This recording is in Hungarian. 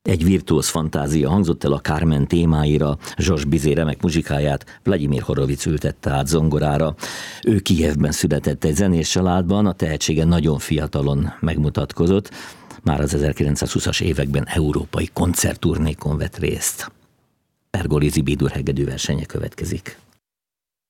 Egy virtuóz fantázia hangzott el a Carmen témáira, Zsors Bizé remek muzsikáját Vladimir Horowitz ültette át zongorára. Ő Kijevben született egy zenés családban, a tehetsége nagyon fiatalon megmutatkozott, már az 1920-as években európai koncertturnékon vett részt. Pergolizsi B-dur hegedű versenye következik.